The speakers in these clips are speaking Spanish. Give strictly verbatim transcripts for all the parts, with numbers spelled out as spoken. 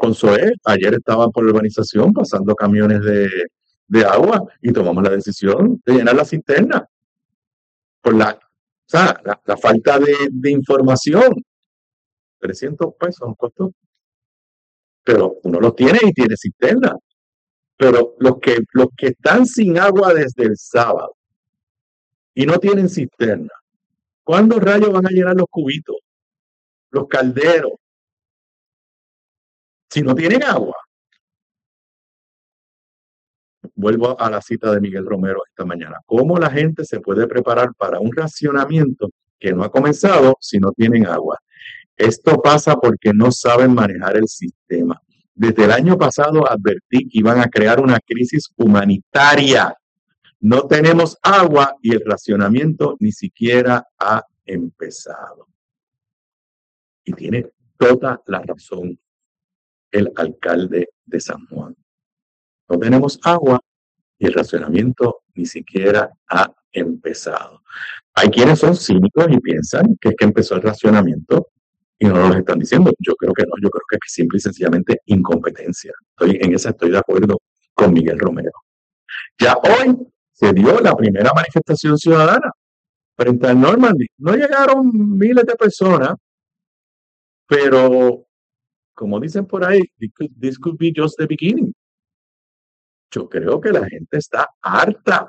con Zoé, ayer estaban por la urbanización pasando camiones de, de agua y tomamos la decisión de llenar la cisterna por la, o sea, la, la falta de, de información. trescientos pesos nos costó. Pero uno lo tiene y tiene cisterna. Pero los que, los que están sin agua desde el sábado y no tienen cisterna, ¿cuándo rayos van a llenar los cubitos, los calderos? Si no tienen agua. Vuelvo a la cita de Miguel Romero esta mañana. ¿Cómo la gente se puede preparar para un racionamiento que no ha comenzado si no tienen agua? Esto pasa porque no saben manejar el sistema. Desde el año pasado advertí que iban a crear una crisis humanitaria. No tenemos agua y el racionamiento ni siquiera ha empezado. Y tiene toda la razón el alcalde de San Juan. No tenemos agua y el racionamiento ni siquiera ha empezado. Hay quienes son cínicos y piensan que es que empezó el racionamiento y no nos lo están diciendo. Yo creo que no, yo creo que es simple y sencillamente incompetencia. Estoy, en esa estoy de acuerdo con Miguel Romero. Ya hoy se dio la primera manifestación ciudadana frente al Normandy. No llegaron miles de personas, pero como dicen por ahí, this could, this could be just the beginning. Yo creo que la gente está harta.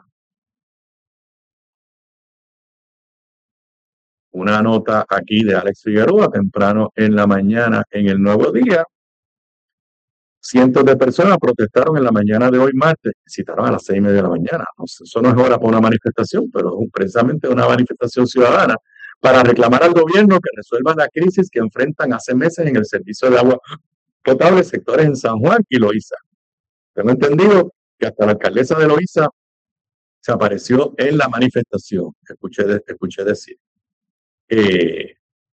Una nota aquí de Alex Figueroa temprano en la mañana en El Nuevo Día. Cientos de personas protestaron en la mañana de hoy martes, citaron a las seis y media de la mañana. No sé, eso no es hora para una manifestación, pero es precisamente una manifestación ciudadana para reclamar al gobierno que resuelva la crisis que enfrentan hace meses en el servicio de agua potable sectores en San Juan y Loíza. Tengo entendido que hasta la alcaldesa de Loíza se apareció en la manifestación, escuché, de, escuché decir. Eh,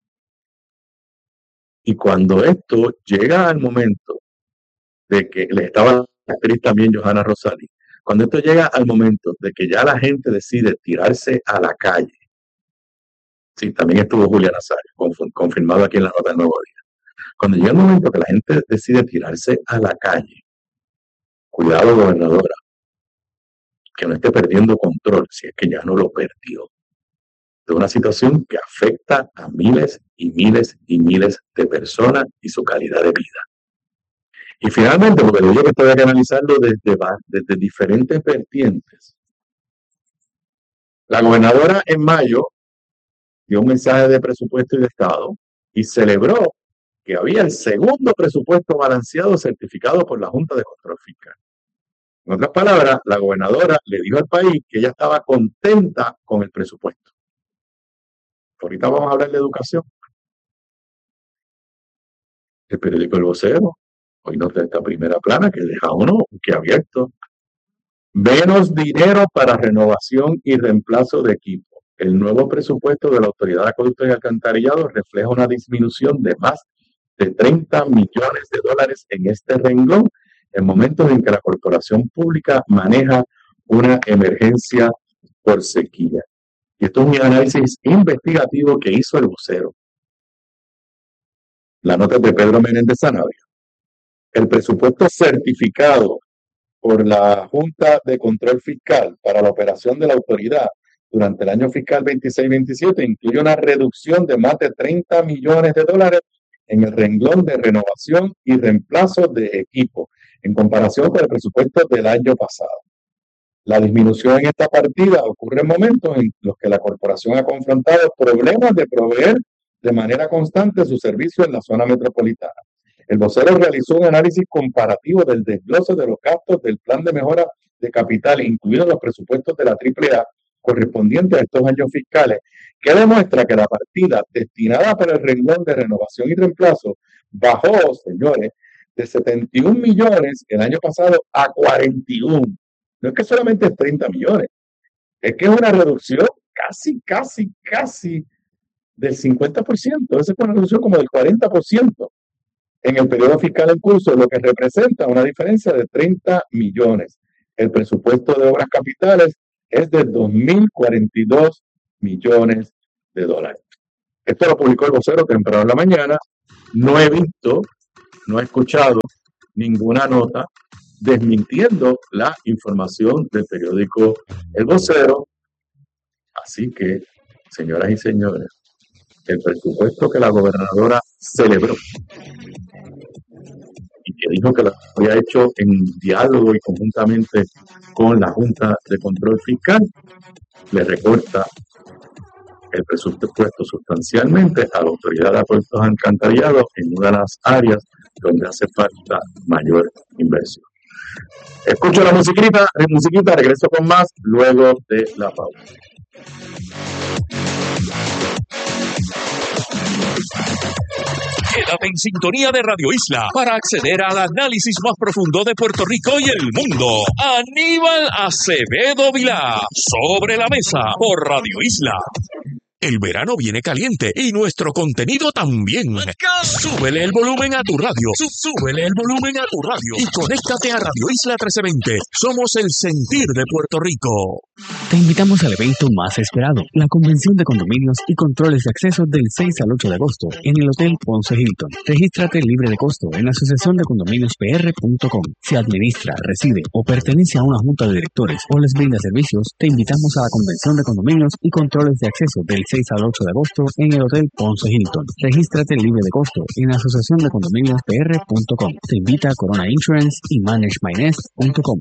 y cuando esto llega al momento de que le estaba la actriz también Johanna Rosalí, cuando esto llega al momento de que ya la gente decide tirarse a la calle, sí, también estuvo Julia Nazario, confirmado aquí en la nota del Nuevo Día, cuando llega el momento que la gente decide tirarse a la calle, cuidado gobernadora, que no esté perdiendo control, si es que ya no lo perdió, de una situación que afecta a miles y miles y miles de personas y su calidad de vida. Y finalmente, porque digo que esto hay que analizarlo desde, desde diferentes vertientes. La gobernadora en mayo dio un mensaje de presupuesto y de Estado y celebró que había el segundo presupuesto balanceado certificado por la Junta de Control Fiscal. En otras palabras, la gobernadora le dijo al país que ella estaba contenta con el presupuesto. Ahorita vamos a hablar de educación. El periódico El Vocero hoy nos da esta primera plana que deja uno que abierto. Menos dinero para renovación y reemplazo de equipo. El nuevo presupuesto de la Autoridad de Acueductos y Alcantarillado refleja una disminución de más de treinta millones de dólares en este renglón en momentos en que la corporación pública maneja una emergencia por sequía. Y esto es un análisis investigativo que hizo El Vocero. La nota de Pedro Menéndez Sanabria. El presupuesto certificado por la Junta de Control Fiscal para la operación de la autoridad durante el año fiscal veintiséis veintisiete incluye una reducción de más de treinta millones de dólares en el renglón de renovación y reemplazo de equipo en comparación con el presupuesto del año pasado. La disminución en esta partida ocurre en momentos en los que la corporación ha confrontado problemas de proveer de manera constante su servicio en la zona metropolitana. El vocero realizó un análisis comparativo del desglose de los gastos del plan de mejora de capital, incluidos los presupuestos de la triple A correspondientes a estos años fiscales, que demuestra que la partida destinada para el renglón de renovación y reemplazo bajó, señores, de setenta y un millones el año pasado a cuarenta y uno. No es que solamente es treinta millones, es que es una reducción casi, casi, casi del cincuenta por ciento. Esa es una reducción como del cuarenta por ciento en el periodo fiscal en curso, lo que representa una diferencia de treinta millones. El presupuesto de obras capitales es de dos mil cuarenta y dos millones de dólares. Esto lo publicó El Vocero temprano en la mañana. No he visto no he escuchado ninguna nota desmintiendo la información del periódico El Vocero. Así que, señoras y señores, el presupuesto que la gobernadora celebró y que dijo que lo había hecho en diálogo y conjuntamente con la Junta de Control Fiscal, le recorta el presupuesto sustancialmente a la Autoridad de Acueductos Alcantarillados en una de las áreas donde hace falta mayor inversión. Escucho la musiquita, la musiquita, regreso con más luego de la pausa. Quédate en sintonía de Radio Isla para acceder al análisis más profundo de Puerto Rico y el mundo. Aníbal Acevedo Vilá, Sobre la Mesa, por Radio Isla. El verano viene caliente y nuestro contenido también. Súbele el volumen a tu radio. Súbele el volumen a tu radio. Y conéctate a Radio Isla trece veinte. Somos el sentir de Puerto Rico. Te invitamos al evento más esperado, la Convención de Condominios y Controles de Acceso del seis al ocho de agosto en el Hotel Ponce Hilton. Regístrate libre de costo en asociación de condominios p r punto com. Si administra, reside o pertenece a una junta de directores o les brinda servicios, te invitamos a la Convención de Condominios y Controles de Acceso del seis al ocho de agosto en el Hotel Ponce Hilton. Regístrate libre de costo en asociación de condominios p r punto com. Te invita a Corona Insurance y manage my nest punto com.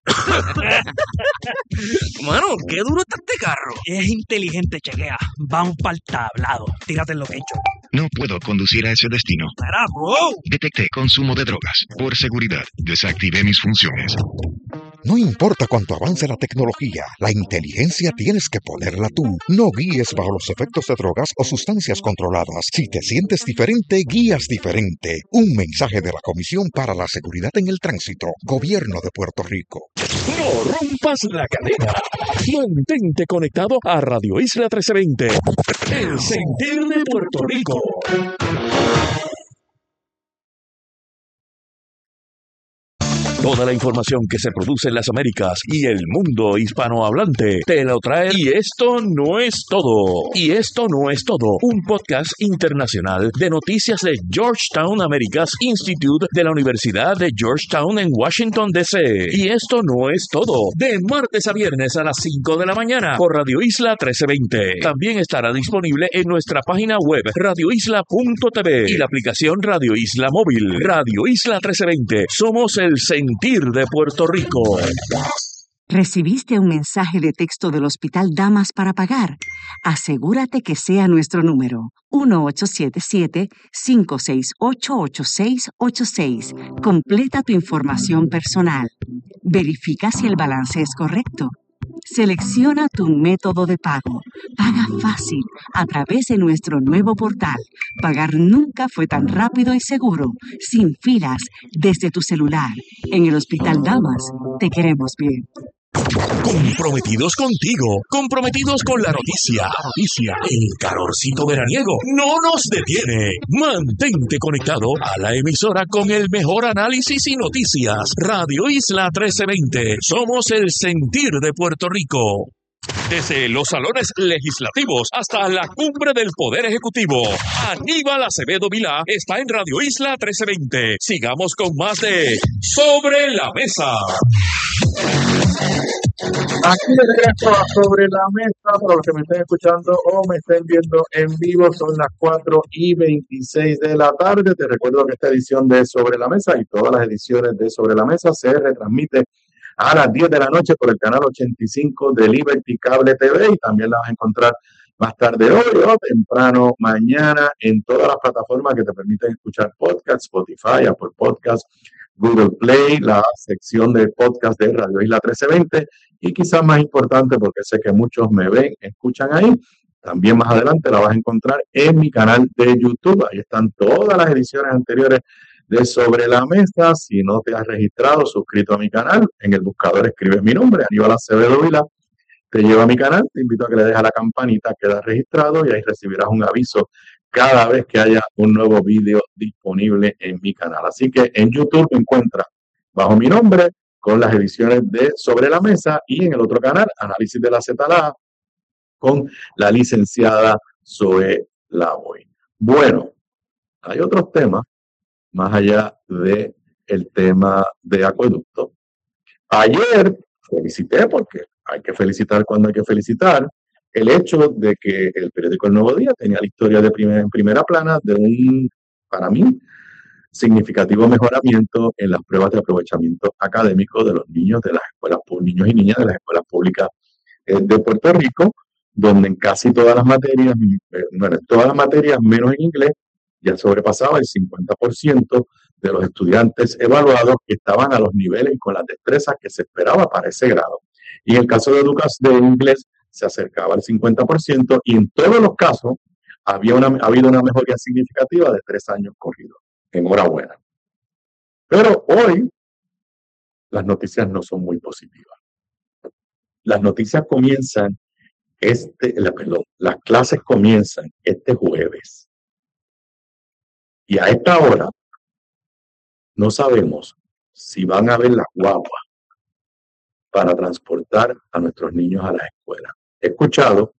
Mano, qué duro está este carro. Es inteligente, chequea. Vamos para el tablado. Tírate el location. No puedo conducir a ese destino. Espera, bro. Detecté consumo de drogas. Por seguridad, desactivé mis funciones. No importa cuánto avance la tecnología, la inteligencia tienes que ponerla tú. No guíes bajo los efectos de drogas o sustancias controladas. Si te sientes diferente, guías diferente. Un mensaje de la Comisión para la Seguridad en el Tránsito. Gobierno de Puerto Rico. No rompas la cadena. Mantente conectado a Radio Isla trece veinte. El sentir de Puerto Rico. Toda la información que se produce en las Américas y el mundo hispanohablante te lo trae. Y esto no es todo. Y esto no es todo. Un podcast internacional de noticias de Georgetown Americas Institute de la Universidad de Georgetown en Washington, D C Y esto no es todo. De martes a viernes a las cinco de la mañana por Radio Isla trece veinte. También estará disponible en nuestra página web radio isla punto t v y la aplicación Radio Isla Móvil. Radio Isla trece veinte. Somos el sentir de Puerto Rico. ¿Recibiste un mensaje de texto del Hospital Damas para pagar? Asegúrate que sea nuestro número, uno ocho siete siete, cinco seis ocho, ocho seis ocho seis. Completa tu información personal. Verifica si el balance es correcto. Selecciona tu método de pago. Paga fácil a través de nuestro nuevo portal. Pagar nunca fue tan rápido y seguro, sin filas, desde tu celular. En el Hospital Damas, te queremos bien. Comprometidos contigo, comprometidos con la noticia. Noticia, el calorcito veraniego no nos detiene. Mantente conectado a la emisora con el mejor análisis y noticias. Radio Isla trece veinte. Somos el sentir de Puerto Rico. Desde los salones legislativos hasta la cumbre del Poder Ejecutivo, Aníbal Acevedo Vilá está en Radio Isla trece veinte. Sigamos con más de Sobre la Mesa. Aquí de regreso a Sobre la Mesa, para los que me estén escuchando o me estén viendo en vivo, son las cuatro y veintiséis de la tarde. Te recuerdo que esta edición de Sobre la Mesa y todas las ediciones de Sobre la Mesa se retransmite a las diez de la noche por el canal ochenta y cinco de Liberty Cable T V, y también la vas a encontrar más tarde hoy o temprano mañana en todas las plataformas que te permiten escuchar podcasts: Spotify, Apple Podcasts, Google Play, la sección de podcast de Radio Isla trece veinte, y quizás más importante, porque sé que muchos me ven, escuchan ahí, también más adelante la vas a encontrar en mi canal de YouTube. Ahí están todas las ediciones anteriores de Sobre la Mesa. Si no te has registrado, suscrito a mi canal, en el buscador escribes mi nombre, Aníbal Acevedo Vilá, te lleva a mi canal. Te invito a que le des a la campanita, quedas registrado y ahí recibirás un aviso cada vez que haya un nuevo vídeo disponible en mi canal. Así que en YouTube te encuentras bajo mi nombre con las ediciones de Sobre la Mesa, y en el otro canal, Análisis de la Z L A, con la licenciada Zoe Lavoy. Bueno, hay otros temas más allá de el tema de acueducto. Ayer felicité, porque hay que felicitar cuando hay que felicitar, el hecho de que el periódico El Nuevo Día tenía la historia de primer, en primera plana de un, para mí, significativo mejoramiento en las pruebas de aprovechamiento académico de los niños de las escuelas, niños y niñas de las escuelas públicas eh, de Puerto Rico, donde en casi todas las materias, eh, bueno, en todas las materias menos en inglés, ya sobrepasaba el cincuenta por ciento de los estudiantes evaluados que estaban a los niveles y con las destrezas que se esperaba para ese grado. Y en el caso de educación de inglés se acercaba al cincuenta por ciento y en todos los casos había una, ha habido una mejoría significativa de tres años corridos. Enhorabuena. Pero hoy las noticias no son muy positivas. Las noticias comienzan este, la, perdón, las clases comienzan este jueves. Y a esta hora no sabemos si van a haber las guaguas para transportar a nuestros niños a las escuelas. He escuchado,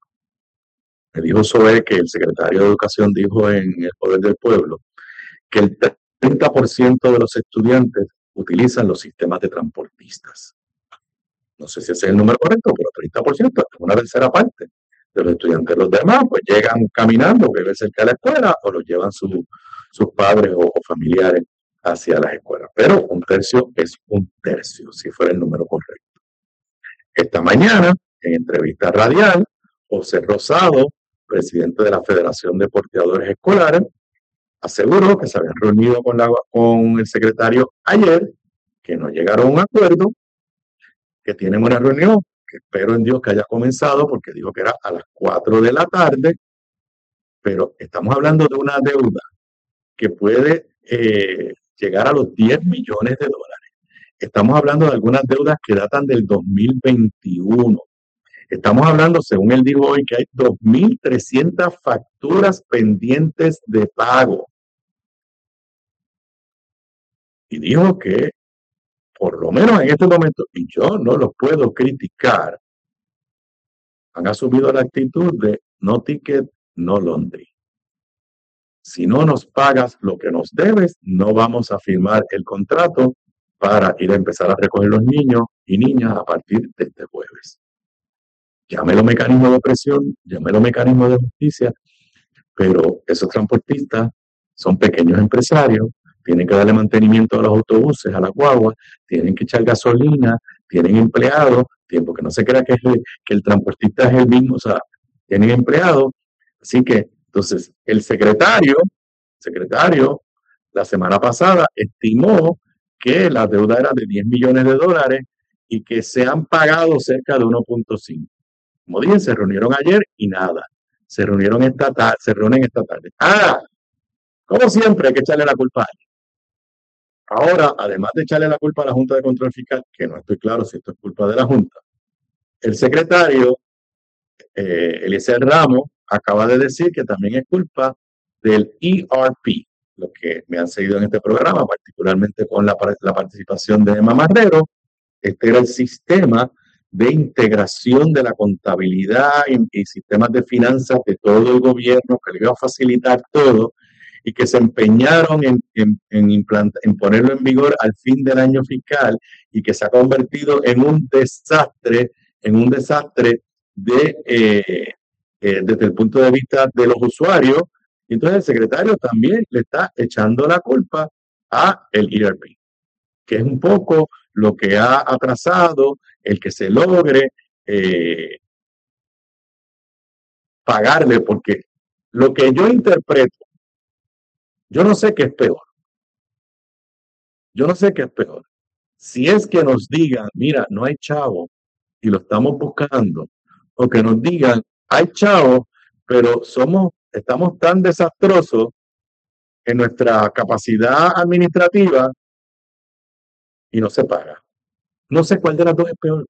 me dijo Zoe, que el secretario de Educación dijo en El Poder del Pueblo, que el treinta por ciento de los estudiantes utilizan los sistemas de transportistas. No sé si ese es el número correcto, pero treinta por ciento, es una tercera parte de los estudiantes. Los demás pues llegan caminando, que viven cerca de la escuela, o los llevan su, sus padres o, o familiares hacia las escuelas. Pero un tercio es un tercio, si fuera el número correcto. Esta mañana, en entrevista radial, José Rosado, presidente de la Federación de Porteadores Escolares, aseguró que se habían reunido con, la, con el secretario ayer, que no llegaron a un acuerdo, que tienen una reunión, que espero en Dios que haya comenzado, porque dijo que era a las cuatro de la tarde, pero estamos hablando de una deuda que puede eh, llegar a los diez millones de dólares. Estamos hablando de algunas deudas que datan del dos mil veintiuno. Estamos hablando, según él dijo hoy, que hay dos mil trescientas facturas pendientes de pago. Y dijo que, por lo menos en este momento, y yo no los puedo criticar, han asumido la actitud de no ticket, no laundry. Si no nos pagas lo que nos debes, no vamos a firmar el contrato para ir a empezar a recoger los niños y niñas a partir de este jueves. Llámelo mecanismo de presión, llámelo mecanismo de justicia, pero esos transportistas son pequeños empresarios, tienen que darle mantenimiento a los autobuses, a las guaguas, tienen que echar gasolina, tienen empleados, tiempo que no se crea que, es el, que el transportista es el mismo, o sea, tienen empleados. Así que, entonces, el secretario, secretario, la semana pasada estimó que la deuda era de diez millones de dólares y que se han pagado cerca de uno punto cinco. Como dije, se reunieron ayer y nada. Se reunieron esta tarde, se reúnen esta tarde. Ah, como siempre hay que echarle la culpa a alguien. Ahora, además de echarle la culpa a la Junta de Control Fiscal, que no estoy claro si esto es culpa de la Junta, el secretario, eh, Eliezer Ramos, acaba de decir que también es culpa del E R P, los que me han seguido en este programa, particularmente con la, la participación de Emma Marrero. Este era el sistema de integración de la contabilidad y, y sistemas de finanzas de todo el gobierno, que le iba a facilitar todo, y que se empeñaron en, en, en, implantar, en ponerlo en vigor al fin del año fiscal, y que se ha convertido en un desastre, en un desastre de, eh, eh, desde el punto de vista de los usuarios. Y entonces el secretario también le está echando la culpa a el E R P, que es un poco lo que ha atrasado el que se logre eh, pagarle, porque lo que yo interpreto, yo no sé qué es peor. Yo no sé qué es peor. Si es que nos digan, mira, no hay chavo y lo estamos buscando, o que nos digan, hay chavo, pero somos, estamos tan desastrosos en nuestra capacidad administrativa y no se paga. No sé cuál de las dos es peor.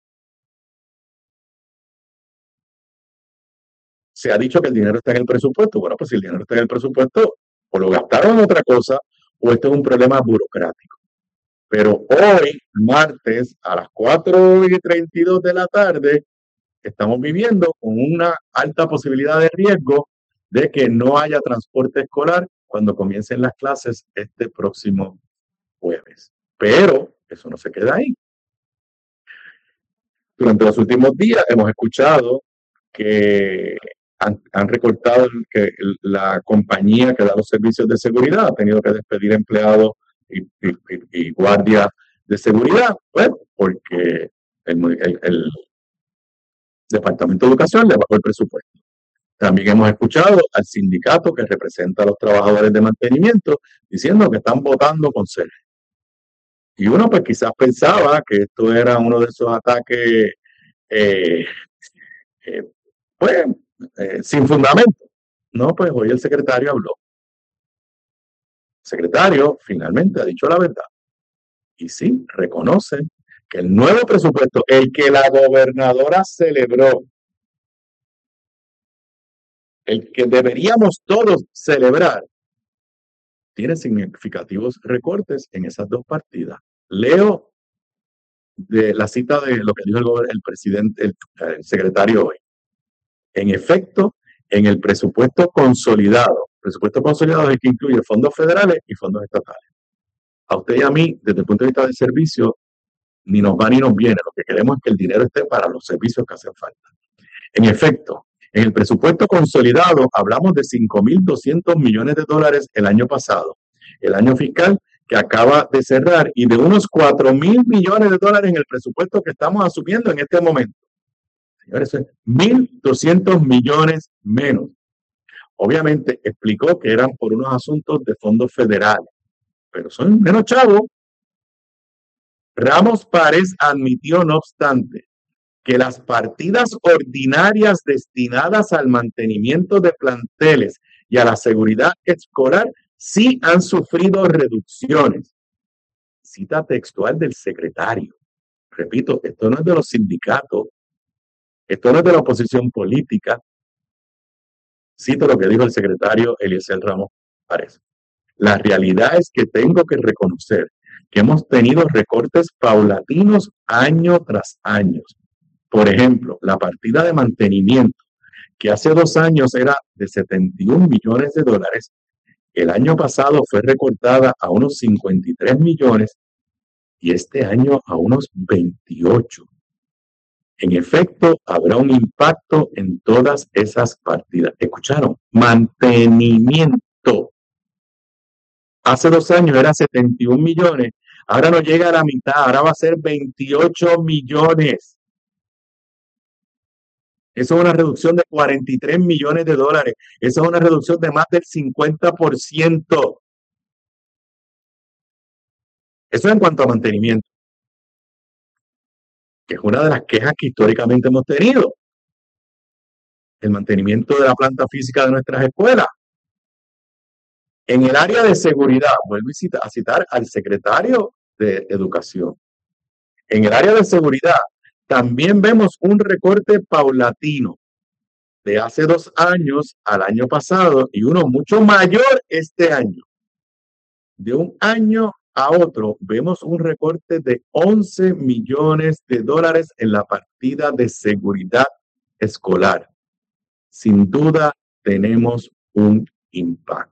Se ha dicho que el dinero está en el presupuesto. Bueno, pues si el dinero está en el presupuesto, o lo gastaron en otra cosa, o esto es un problema burocrático. Pero hoy, martes, a las cuatro y treinta y dos de la tarde, estamos viviendo con una alta posibilidad de riesgo de que no haya transporte escolar cuando comiencen las clases este próximo jueves. Pero eso no se queda ahí. Durante los últimos días hemos escuchado que han, han recortado que la compañía que da los servicios de seguridad ha tenido que despedir empleados y, y, y guardias de seguridad, pues, porque el, el, el Departamento de Educación le bajó el presupuesto. También hemos escuchado al sindicato que representa a los trabajadores de mantenimiento diciendo que están votando con celo. Y uno pues quizás pensaba que esto era uno de esos ataques eh, eh, pues eh, sin fundamento. No, pues hoy el secretario habló. El secretario finalmente ha dicho la verdad. Y sí, reconoce que el nuevo presupuesto, el que la gobernadora celebró, el que deberíamos todos celebrar, tiene significativos recortes en esas dos partidas. Leo de la cita de lo que dijo el, el presidente, el, el secretario hoy. En efecto, en el presupuesto consolidado, presupuesto consolidado es el que incluye fondos federales y fondos estatales. A usted y a mí, desde el punto de vista del servicio, ni nos va ni nos viene. Lo que queremos es que el dinero esté para los servicios que hacen falta. En efecto, en el presupuesto consolidado hablamos de cinco mil doscientos millones de dólares el año pasado, el año fiscal que acaba de cerrar, y de unos cuatro mil millones de dólares en el presupuesto que estamos asumiendo en este momento. Señores, eso es mil doscientos millones menos. Obviamente explicó que eran por unos asuntos de fondos federales, pero son menos chavos. Ramos Párez admitió, no obstante, que las partidas ordinarias destinadas al mantenimiento de planteles y a la seguridad escolar sí han sufrido reducciones. Cita textual del secretario. Repito, esto no es de los sindicatos, esto no es de la oposición política. Cito lo que dijo el secretario Eliezer Ramos Párez. La realidad es que tengo que reconocer que hemos tenido recortes paulatinos año tras año. Por ejemplo, la partida de mantenimiento, que hace dos años era de setenta y un millones de dólares, el año pasado fue recortada a unos cincuenta y tres millones y este año a unos veintiocho. En efecto, habrá un impacto en todas esas partidas. ¿Escucharon? Mantenimiento. Hace dos años era setenta y un millones, ahora no llega a la mitad, ahora va a ser veintiocho millones. Eso es una reducción de cuarenta y tres millones de dólares. Eso es una reducción de más del cincuenta por ciento. Eso en cuanto a mantenimiento, que es una de las quejas que históricamente hemos tenido. El mantenimiento de la planta física de nuestras escuelas. En el área de seguridad, vuelvo a citar al secretario de Educación. En el área de seguridad también vemos un recorte paulatino de hace dos años al año pasado y uno mucho mayor este año. De un año a otro vemos un recorte de once millones de dólares en la partida de seguridad escolar. Sin duda tenemos un impacto.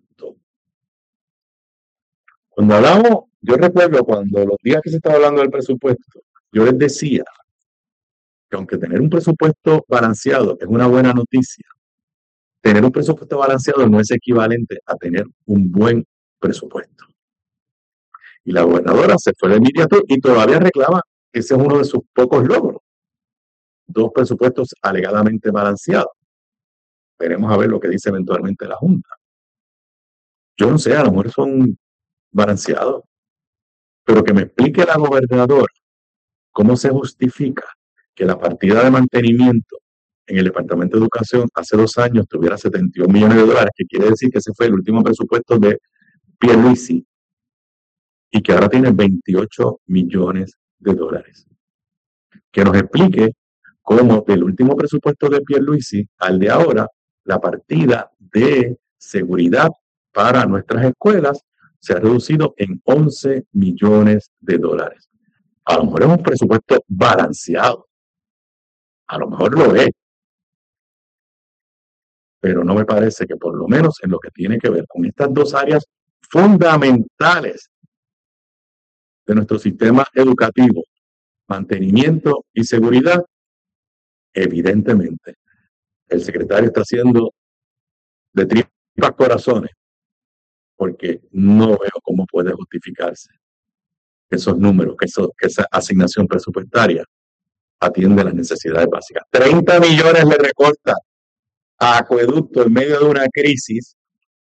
Cuando hablamos, yo recuerdo cuando los días que se estaba hablando del presupuesto, yo les decía que aunque tener un presupuesto balanceado es una buena noticia, tener un presupuesto balanceado no es equivalente a tener un buen presupuesto. Y la gobernadora se fue de inmediato y todavía reclama que ese es uno de sus pocos logros. Dos presupuestos alegadamente balanceados. Veremos a ver lo que dice eventualmente la Junta. Yo no sé, a lo mejor son balanceados, pero que me explique la gobernadora cómo se justifica que la partida de mantenimiento en el Departamento de Educación hace dos años tuviera setenta y un millones de dólares, que quiere decir que ese fue el último presupuesto de Pierluisi, y que ahora tiene veintiocho millones de dólares. Que nos explique cómo del último presupuesto de Pierluisi al de ahora, la partida de seguridad para nuestras escuelas se ha reducido en once millones de dólares. A lo mejor es un presupuesto balanceado. A lo mejor lo es. pero no me parece que por lo menos en lo que tiene que ver con estas dos áreas fundamentales de nuestro sistema educativo, mantenimiento y seguridad, evidentemente el secretario está haciendo de tripas corazones, porque no veo cómo puede justificarse esos números, que, eso, que esa asignación presupuestaria atiende las necesidades básicas. treinta millones le recorta a Acueducto en medio de una crisis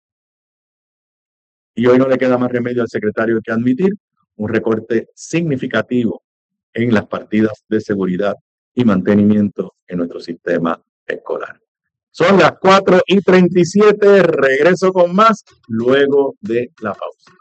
y hoy no le queda más remedio al secretario que admitir un recorte significativo en las partidas de seguridad y mantenimiento en nuestro sistema escolar. Son las cuatro y treinta y siete, regreso con más luego de la pausa.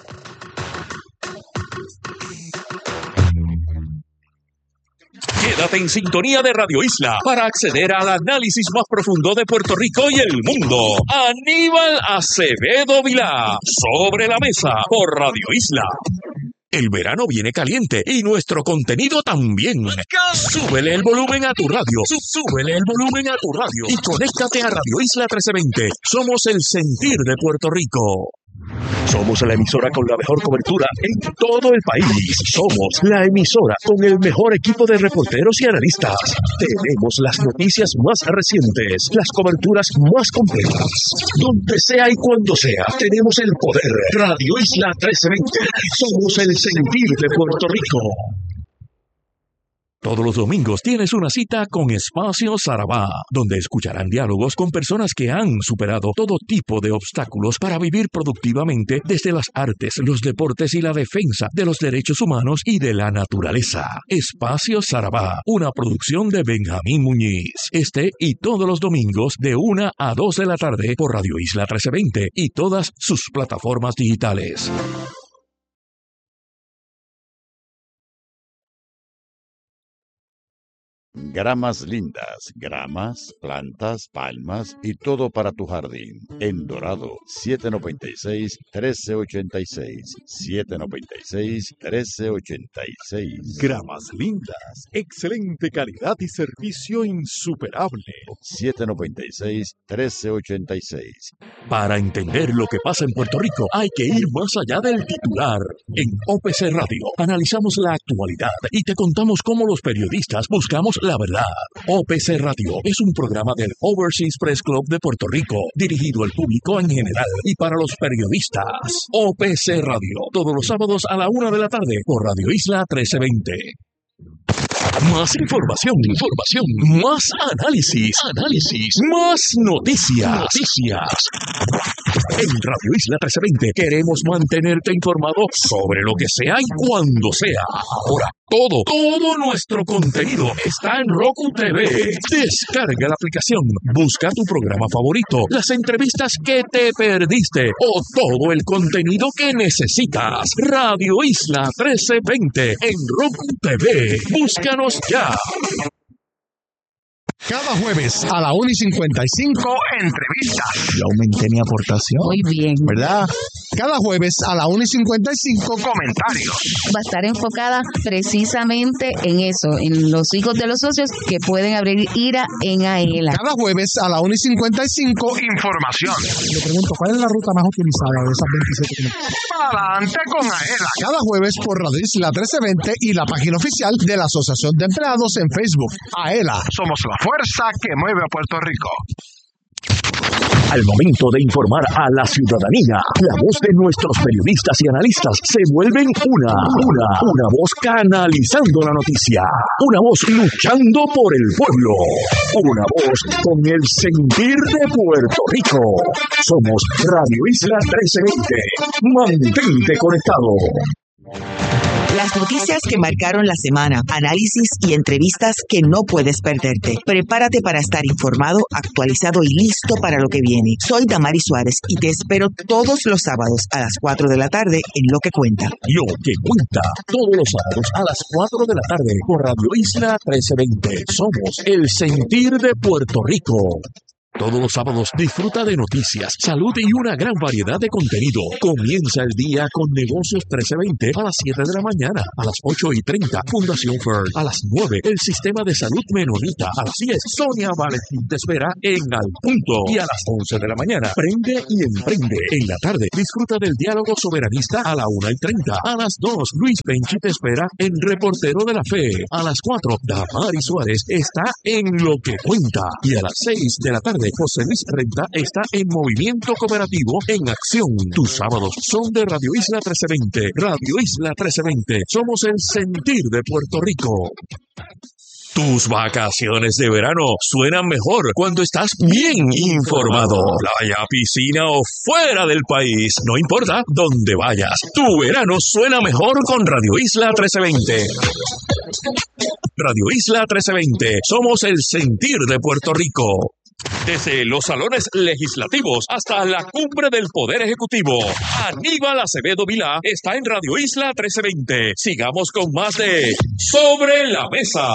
Quédate en sintonía de Radio Isla para acceder al análisis más profundo de Puerto Rico y el mundo. Aníbal Acevedo Vilá, Sobre la Mesa, por Radio Isla. El verano viene caliente y nuestro contenido también. Súbele el volumen a tu radio. Súbele el volumen a tu radio. Y conéctate a Radio Isla trece veinte. Somos el sentir de Puerto Rico. Somos la emisora con la mejor cobertura en todo el país. Somos la emisora con el mejor equipo de reporteros y analistas. Tenemos las noticias más recientes, las coberturas más completas. Donde sea y cuando sea, tenemos el poder. Radio Isla trece veinte. Somos el sentir de Puerto Rico. Todos los domingos tienes una cita con Espacio Sarabá, donde escucharán diálogos con personas que han superado todo tipo de obstáculos para vivir productivamente desde las artes, los deportes y la defensa de los derechos humanos y de la naturaleza. Espacio Sarabá, una producción de Benjamín Muñiz. Este y todos los domingos de una a dos de la tarde por Radio Isla trece veinte y todas sus plataformas digitales. Gramas lindas, gramas, plantas, palmas y todo para tu jardín. En Dorado, siete noventa y seis, trece ochenta y seis. siete noventa y seis, trece ochenta y seis. Gramas lindas, excelente calidad y servicio insuperable. siete noventa y seis, trece ochenta y seis. Para entender lo que pasa en Puerto Rico, hay que ir más allá del titular. En O P C Radio analizamos la actualidad y te contamos cómo los periodistas buscamos la verdad. O P C Radio es un programa del Overseas Press Club de Puerto Rico, dirigido al público en general y para los periodistas. O P C Radio, todos los sábados a la una de la tarde por Radio Isla trece veinte. Más información, información, más análisis, análisis, más noticias, noticias. En Radio Isla trece veinte queremos mantenerte informado sobre lo que sea y cuando sea. Ahora, todo, todo nuestro contenido está en Roku T V. Descarga la aplicación, busca tu programa favorito, las entrevistas que te perdiste o todo el contenido que necesitas. Radio Isla trece veinte en Roku T V. Búscanos ya. Cada jueves a la una y cincuenta y cinco, entrevistas. Yo aumenté mi aportación. Muy bien. ¿Verdad? Cada jueves a la una y cincuenta y cinco, comentarios. Va a estar enfocada precisamente en eso, en los hijos de los socios que pueden abrir IRA en AELA. Cada jueves a la una y cincuenta y cinco, información. Le pregunto, ¿cuál es la ruta más utilizada de esas veintisiete kilómetros? Adelante con AELA. Cada jueves por Radio Isla trece veinte y la página oficial de la Asociación de Empleados en Facebook. AELA, somos la fuerza que mueve a Puerto Rico. Al momento de informar a la ciudadanía, la voz de nuestros periodistas y analistas se vuelven una, una, una voz canalizando la noticia, una voz luchando por el pueblo, una voz con el sentir de Puerto Rico. Somos Radio Isla trece veinte. Mantente conectado. Las noticias que marcaron la semana, análisis y entrevistas que no puedes perderte. Prepárate para estar informado, actualizado y listo para lo que viene. Soy Damari Suárez y te espero todos los sábados a las cuatro de la tarde en Lo que Cuenta. Lo que Cuenta, todos los sábados a las cuatro de la tarde por Radio Isla trece veinte. Somos el sentir de Puerto Rico. Todos los sábados disfruta de noticias, salud y una gran variedad de contenido. Comienza el día con Negocios trece veinte a las siete de la mañana. A las ocho y treinta, Fundación Fern. A las nueve, el Sistema de Salud Menonita. A las diez, Sonia Valentín te espera en Al Punto. Y a las once de la mañana, Prende y Emprende. En la tarde, disfruta del diálogo soberanista a la una y treinta. A las dos, Luis Penchi te espera en Reportero de la Fe. A las cuatro, Damari Suárez está en Lo que Cuenta. Y a las seis de la tarde, José Luis Renta está en Movimiento Cooperativo en Acción. Tus sábados son de Radio Isla trece veinte. Radio Isla trece veinte. Somos el sentir de Puerto Rico. Tus vacaciones de verano suenan mejor cuando estás bien informado. Playa, piscina o fuera del país. No importa dónde vayas. Tu verano suena mejor con Radio Isla trece veinte. Radio Isla trece veinte. Somos el sentir de Puerto Rico. Desde los salones legislativos hasta la cumbre del Poder Ejecutivo, Aníbal Acevedo Vilá está en Radio Isla trece veinte. Sigamos con más de Sobre la Mesa.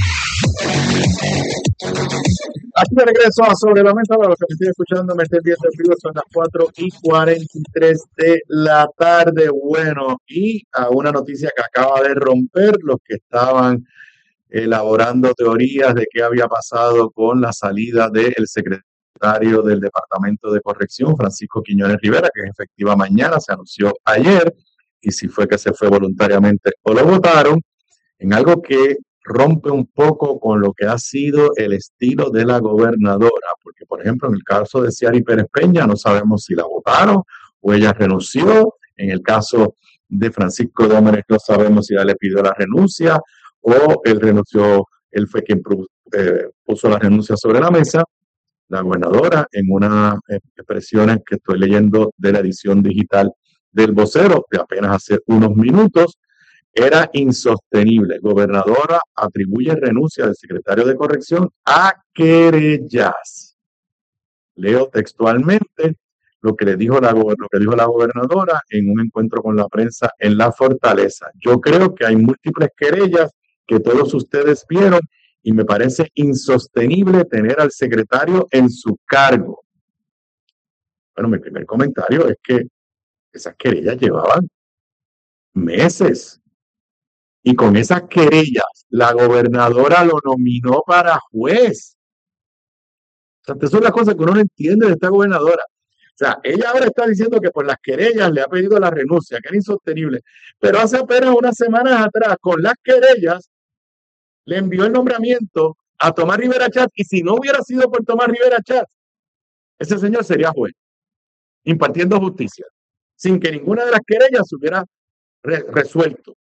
Aquí de regreso a Sobre la Mesa. Para los que me estén escuchando, me estén viendo en vivo, son las cuatro y cuarenta y tres de la tarde. Bueno, y a una noticia que acaba de romper los que estaban elaborando teorías de qué había pasado con la salida del secretario del Departamento de Corrección, Francisco Quiñones Rivera, que es efectiva mañana, se anunció ayer, y si fue que se fue voluntariamente o lo votaron, en algo que rompe un poco con lo que ha sido el estilo de la gobernadora, porque por ejemplo en el caso de Ciary Pérez Peña no sabemos si la votaron o ella renunció, en el caso de Francisco Domínguez no sabemos si ella le pidió la renuncia o él renunció, él fue quien eh, puso la renuncia sobre la mesa. La gobernadora, en unas expresiones que estoy leyendo de la edición digital del Vocero de apenas hace unos minutos, era insostenible. Gobernadora atribuye renuncia del secretario de Corrección a querellas. Leo textualmente lo que le dijo la, lo que dijo la gobernadora en un encuentro con la prensa en La Fortaleza. Yo creo que hay múltiples querellas que todos ustedes vieron y me parece insostenible tener al secretario en su cargo. Bueno, mi primer comentario es que esas querellas llevaban meses y con esas querellas la gobernadora lo nominó para juez. O sea, estas son las cosas que uno no entiende de esta gobernadora. O sea, ella ahora está diciendo que por las querellas le ha pedido la renuncia, que era insostenible, pero hace apenas unas semanas atrás, con las querellas, le envió el nombramiento a Tomás Rivera Chatz, y si no hubiera sido por Tomás Rivera Chatz, ese señor sería juez, impartiendo justicia, sin que ninguna de las querellas se hubiera re resuelto.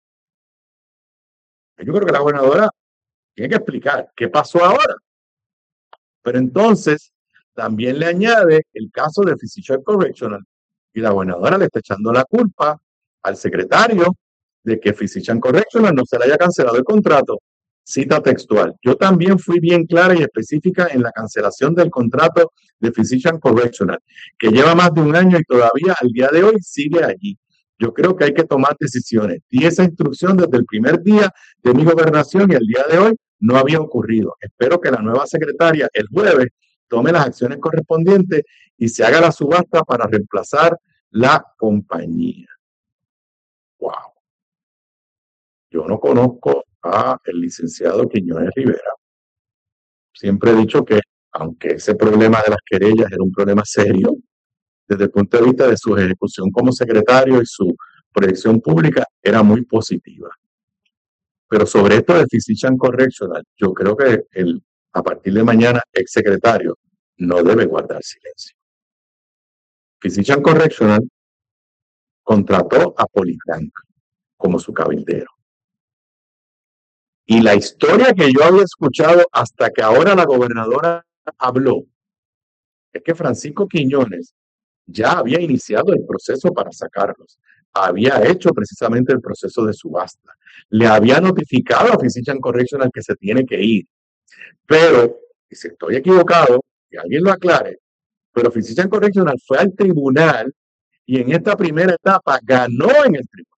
Yo creo que la gobernadora tiene que explicar qué pasó ahora. Pero entonces, también le añade el caso de Physician Correctional, y la gobernadora le está echando la culpa al secretario de que Physician Correctional no se le haya cancelado el contrato. Cita textual: yo también fui bien clara y específica en la cancelación del contrato de Physician Correctional, que lleva más de un año y todavía al día de hoy sigue allí. Yo creo que hay que tomar decisiones. Di esa instrucción desde el primer día de mi gobernación y al día de hoy no había ocurrido. Espero que la nueva secretaria el jueves tome las acciones correspondientes y se haga la subasta para reemplazar la compañía. Wow. Yo no conozco a el licenciado Quiñones Rivera. Siempre he dicho que, aunque ese problema de las querellas era un problema serio, desde el punto de vista de su ejecución como secretario y su proyección pública, era muy positiva. Pero sobre esto de Physician Correctional, yo creo que el, a partir de mañana, ex secretario no debe guardar silencio. Physician Correctional contrató a Politrank como su cabildero. Y la historia que yo había escuchado hasta que ahora la gobernadora habló es que Francisco Quiñones ya había iniciado el proceso para sacarlos. Había hecho precisamente el proceso de subasta. Le había notificado a Physician Correctional que se tiene que ir. Pero, y si estoy equivocado, que alguien lo aclare, pero Physician Correctional fue al tribunal y en esta primera etapa ganó en el tribunal.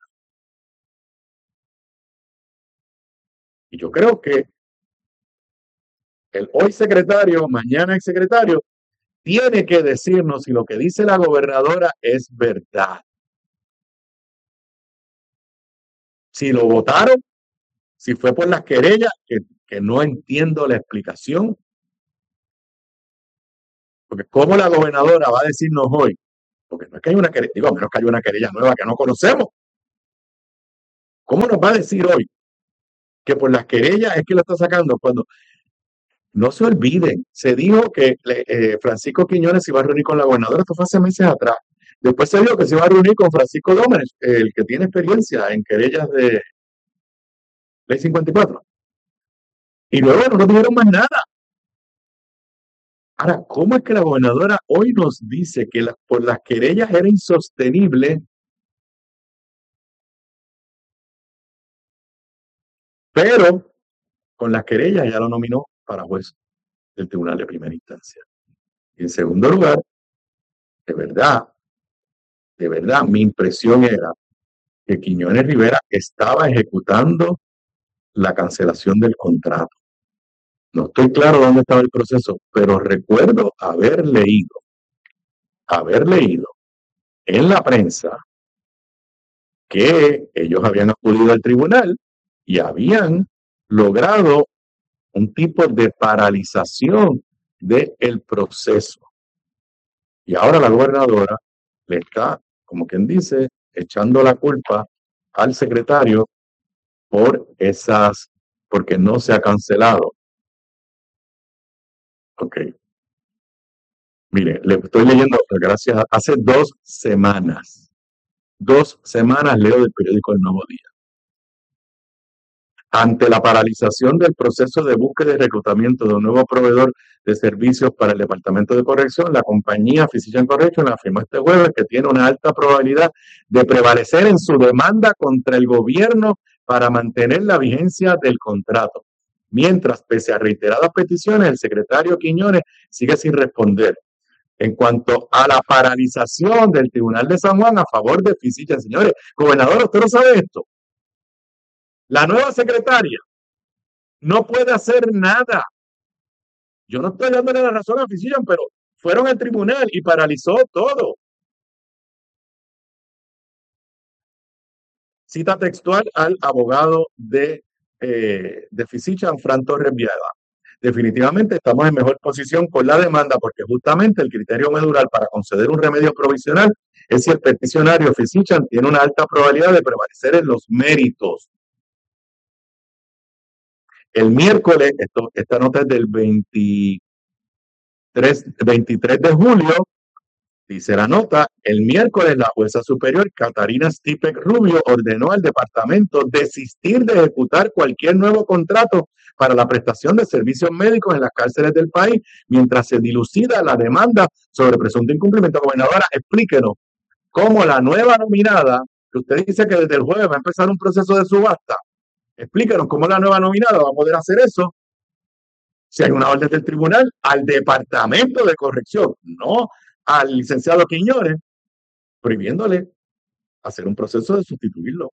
Y yo creo que el hoy secretario, mañana ex secretario, tiene que decirnos si lo que dice la gobernadora es verdad. Si lo votaron, si fue por las querellas, que, que no entiendo la explicación. Porque ¿cómo la gobernadora va a decirnos hoy? Porque no es que hay una querella, digo, a menos que haya una querella nueva que no conocemos. ¿Cómo nos va a decir hoy que por las querellas es que lo está sacando? Cuando no se olviden, se dijo que eh, Francisco Quiñones se iba a reunir con la gobernadora, esto fue hace meses atrás. Después se dijo que se iba a reunir con Francisco Dómenes, el que tiene experiencia en querellas de Ley cincuenta y cuatro. Y luego no nos dijeron más nada. Ahora, ¿cómo es que la gobernadora hoy nos dice que la, por las querellas era insostenible, pero con las querellas ya lo nominó para juez del Tribunal de Primera Instancia? Y en segundo lugar, de verdad, de verdad, mi impresión era que Quiñones Rivera estaba ejecutando la cancelación del contrato. No estoy claro dónde estaba el proceso, pero recuerdo haber leído, haber leído en la prensa que ellos habían acudido al tribunal y habían logrado un tipo de paralización del proceso. Y ahora la gobernadora le está, como quien dice, echando la culpa al secretario por esas, porque no se ha cancelado. Ok. Mire, le estoy leyendo, gracias, a, hace dos semanas, dos semanas leo del periódico El Nuevo Día. Ante la paralización del proceso de búsqueda y reclutamiento de un nuevo proveedor de servicios para el Departamento de Corrección, la compañía Physician Correction afirmó este jueves que tiene una alta probabilidad de prevalecer en su demanda contra el gobierno para mantener la vigencia del contrato. Mientras, pese a reiteradas peticiones, el secretario Quiñones sigue sin responder. En cuanto a la paralización del Tribunal de San Juan a favor de Physician, señores, gobernador, ¿usted no sabe esto? La nueva secretaria no puede hacer nada. Yo no estoy dándole la razón a Physician, pero fueron al tribunal y paralizó todo. Cita textual al abogado de, eh, de Physician, Fran Torres Viada. Definitivamente estamos en mejor posición con la demanda porque justamente el criterio medular para conceder un remedio provisional es si el peticionario Physician tiene una alta probabilidad de prevalecer en los méritos. El miércoles, esto, esta nota es del veintitrés, veintitrés de julio, dice la nota, el miércoles la jueza superior Catarina Stipek Rubio ordenó al departamento desistir de ejecutar cualquier nuevo contrato para la prestación de servicios médicos en las cárceles del país, mientras se dilucida la demanda sobre presunto incumplimiento. Gobernadora, explíquenos cómo la nueva nominada, que usted dice que desde el jueves va a empezar un proceso de subasta, explíquenos cómo la nueva nominada va a poder hacer eso si hay una orden del tribunal al Departamento de Corrección, no al licenciado Quiñones, prohibiéndole hacer un proceso de sustituirlo.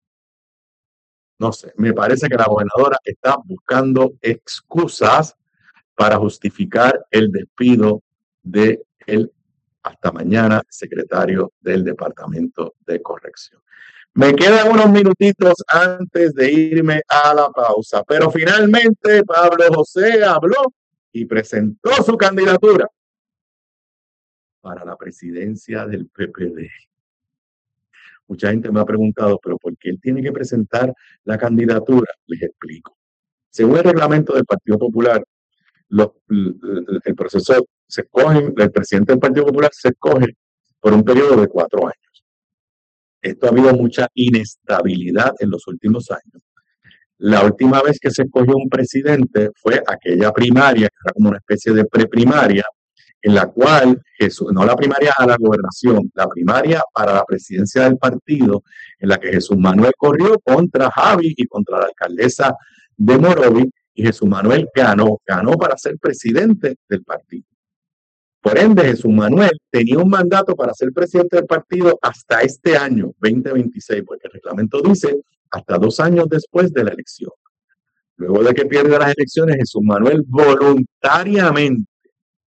No sé, me parece que la gobernadora está buscando excusas para justificar el despido de el hasta mañana secretario del Departamento de Corrección. Me quedan unos minutitos antes de irme a la pausa, pero finalmente Pablo José habló y presentó su candidatura para la presidencia del P P D. Mucha gente me ha preguntado, ¿pero por qué él tiene que presentar la candidatura? Les explico. Según el reglamento del Partido Popular, los, el, el proceso se escoge, el presidente del Partido Popular se escoge por un periodo de cuatro años. Esto ha habido mucha inestabilidad en los últimos años. La última vez que se escogió un presidente fue aquella primaria, que era como una especie de preprimaria, en la cual Jesús, no la primaria a la gobernación, la primaria para la presidencia del partido, en la que Jesús Manuel corrió contra Javi y contra la alcaldesa de Morovi, y Jesús Manuel ganó, ganó para ser presidente del partido. Por ende, Jesús Manuel tenía un mandato para ser presidente del partido hasta este año, veinte veintiséis, porque el reglamento dice hasta dos años después de la elección. Luego de que pierde las elecciones, Jesús Manuel voluntariamente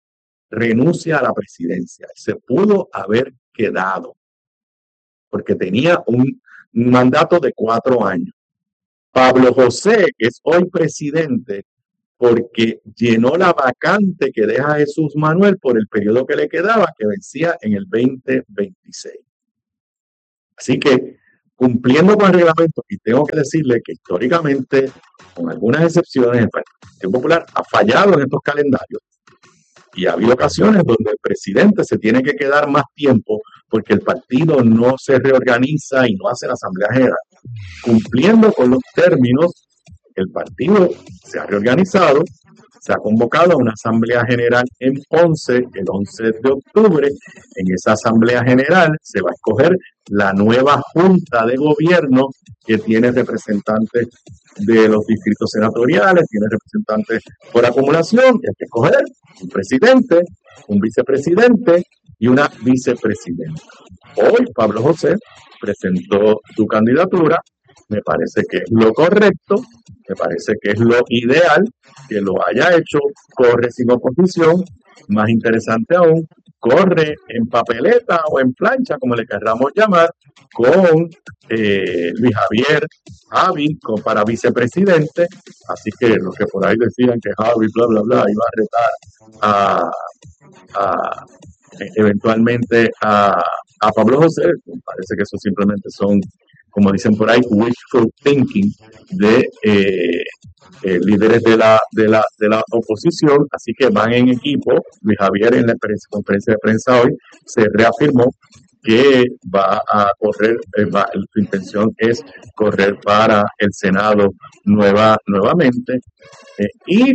renuncia a la presidencia. Se pudo haber quedado porque tenía un mandato de cuatro años. Pablo José es hoy presidente porque llenó la vacante que deja Jesús Manuel por el periodo que le quedaba, que vencía en el veinte veintiséis. Así que, cumpliendo con el reglamento, y tengo que decirle que históricamente, con algunas excepciones, el Partido Popular ha fallado en estos calendarios y ha habido ocasiones donde el presidente se tiene que quedar más tiempo porque el partido no se reorganiza y no hace la Asamblea General. Cumpliendo con los términos, el partido se ha reorganizado, se ha convocado a una Asamblea General en Ponce el once de octubre. En esa Asamblea General se va a escoger la nueva Junta de Gobierno que tiene representantes de los distritos senatoriales, tiene representantes por acumulación, y hay que escoger un presidente, un vicepresidente y una vicepresidenta. Hoy Pablo José presentó su candidatura. Me parece que es lo correcto, me parece que es lo ideal que lo haya hecho. Corre sin oposición, más interesante aún, corre en papeleta o en plancha, como le querramos llamar, con eh, Luis Javier Javi con, para vicepresidente. Así que los que por ahí decían que Javi, bla, bla, bla, iba a retar a, a eventualmente a, a Pablo José, me parece que eso simplemente son, como dicen por ahí, wishful thinking de eh, eh, líderes de la, de, la, de la oposición. Así que van en equipo. Luis Javier, en la conferencia de prensa hoy, se reafirmó que va a correr, eh, va, su intención es correr para el Senado nueva, nuevamente. Eh, y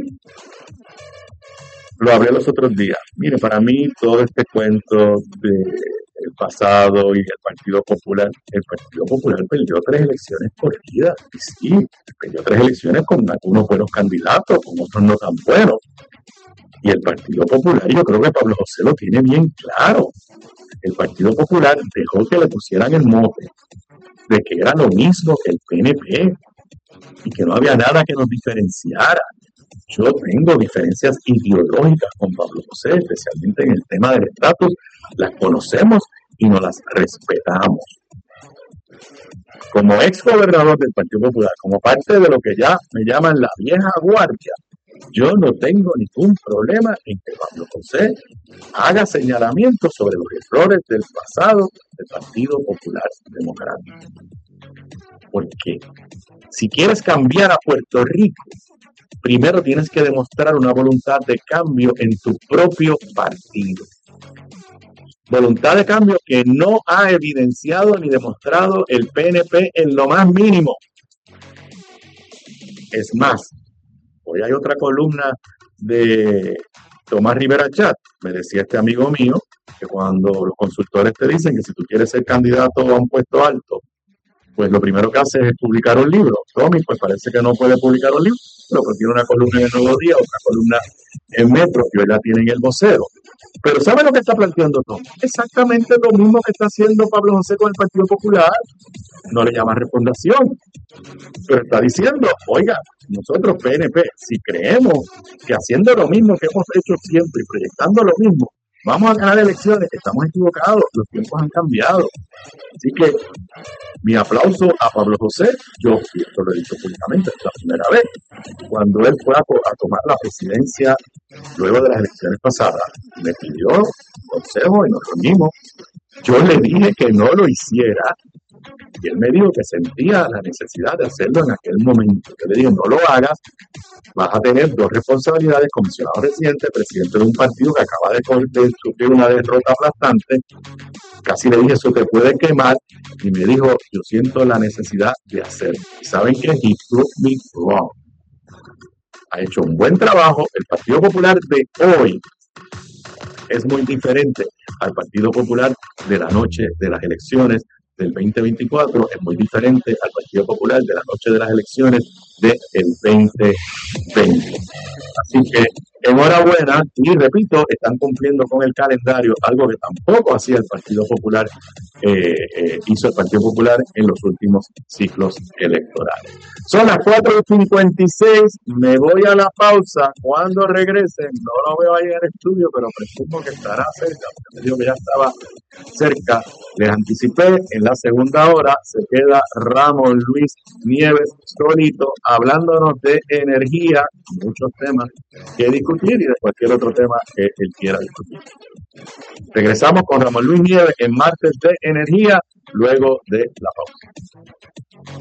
lo hablé los otros días. Mire, para mí todo este cuento de el pasado y el Partido Popular, el Partido Popular perdió tres elecciones corridas, y sí, perdió tres elecciones con algunos buenos candidatos, con otros no tan buenos. Y el Partido Popular, yo creo que Pablo José lo tiene bien claro. El Partido Popular dejó que le pusieran el mote de que era lo mismo que el P N P y que no había nada que nos diferenciara. Yo tengo diferencias ideológicas con Pablo José, especialmente en el tema del estatus. Las conocemos y nos las respetamos. Como ex gobernador del Partido Popular, como parte de lo que ya me llaman la vieja guardia, yo no tengo ningún problema en que Pablo José haga señalamientos sobre los errores del pasado del Partido Popular Democrático. Porque si quieres cambiar a Puerto Rico, primero tienes que demostrar una voluntad de cambio en tu propio partido. Voluntad de cambio que no ha evidenciado ni demostrado el P N P en lo más mínimo. Es más, hoy hay otra columna de Tomás Rivera Chat. Me decía este amigo mío que cuando los consultores te dicen que si tú quieres ser candidato a un puesto alto, pues lo primero que hace es publicar un libro. Tommy, pues parece que no puede publicar un libro, pero pues tiene una columna en el Nuevo Día, otra columna en Metro, que hoy la tiene en El Vocero. Pero ¿sabe lo que está planteando Tom? Exactamente lo mismo que está haciendo Pablo José con el Partido Popular. No le llama refundación, pero está diciendo, oiga, nosotros P N P, si creemos que haciendo lo mismo que hemos hecho siempre y proyectando lo mismo, vamos a ganar elecciones, estamos equivocados, los tiempos han cambiado. Así que mi aplauso a Pablo José. Yo, y esto lo he dicho públicamente, es la primera vez, cuando él fue a, a tomar la presidencia luego de las elecciones pasadas, me pidió consejo y nos reunimos. Yo le dije que no lo hiciera y él me dijo que sentía la necesidad de hacerlo en aquel momento. Yo le dije, no lo hagas, vas a tener dos responsabilidades: comisionado residente, presidente de un partido que acaba de, de sufrir una derrota aplastante. Casi le dije, eso te puede quemar, y me dijo, yo siento la necesidad de hacerlo. ¿Y saben qué? He proved me wrong. Ha hecho un buen trabajo. El Partido Popular de hoy es muy diferente al Partido Popular de la noche de las elecciones del veinte veinticuatro, es muy diferente al Partido Popular de la noche de las elecciones del veinte veinte. Así que enhorabuena y repito, están cumpliendo con el calendario, algo que tampoco hacía el Partido Popular, eh, eh, hizo el Partido Popular en los últimos ciclos electorales. Son las cuatro y cincuenta y seis, me voy a la pausa. Cuando regresen, no lo veo ahí en el estudio, pero presumo que estará cerca, porque me dijo que ya estaba cerca. Les anticipé, en la segunda hora se queda Ramón Luis Nieves solito hablándonos de energía, muchos temas que discutir y de cualquier otro tema que él quiera discutir. Regresamos con Ramón Luis Nieves en Martes de Energía, luego de la pausa.